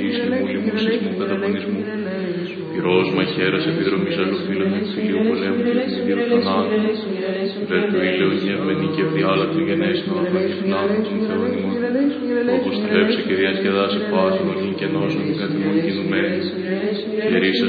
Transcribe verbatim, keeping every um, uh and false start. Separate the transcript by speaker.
Speaker 1: εις λοιμού λοιμού σεισμού καταπονισμού. Πυρός μαχαίρας επιδρομής αλλοφύλων εκ φιλίου πολέμου και ευνηδίου θανάτου. Βερ του ήλαιου γενεμένη και ευδιάλακτου γενέσινο αφαγγελνάτου των Θεών ημών. Που αποστρέψε και διασκεδάσε πάσον ορχήν και νόσον κατ' ημών κινουμένη. Γερίσας